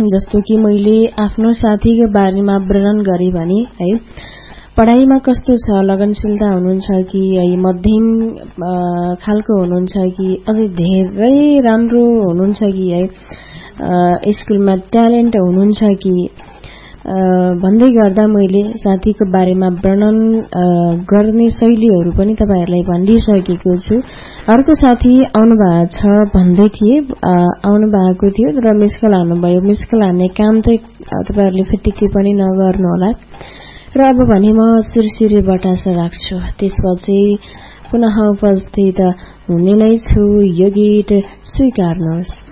जस्तो कि मैले आफ्नो साथीको बारेमा वर्णन गरे भने है, पढाइमा कस्तो छ, लगनशीलता हुनुहुन्छ कि है, मध्यम खालको हुनुहुन्छ कि अझै धेरै राम्रो हुनुहुन्छ कि है, स्कुलमा ट्यालेन्ट हुनुहुन्छ कि भन्दै गर्दा मैले साथीको बारेमा वर्णन गर्ने शैलीहरू पनि तपाईहरुलाई भनिदिइसकेको छु। अर्को साथी आउनु भएको छ भन्दै थिए, आउनु भएको थियो र मिसकल हान्नुभयो। मिसकल हान्ने काम चाहिँ तपाईहरुले फिटिक्कै पनि नगर्नु होला। र अब भने म सिरसिरे बतास राख्छु, त्यसपछि पुनः उपस्थित हुने नै छु। यो गीत स्वीकार्नुहोस्।